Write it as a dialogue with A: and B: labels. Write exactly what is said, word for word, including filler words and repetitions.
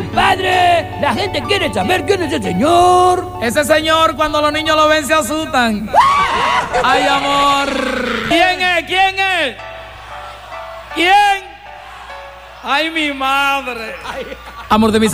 A: compadre. La gente quiere saber quién es el señor.
B: Ese señor, cuando los niños lo ven, se asustan. Ay, amor. ¿Quién es? ¿Quién es? ¿Quién? Ay, mi madre. Amor de mi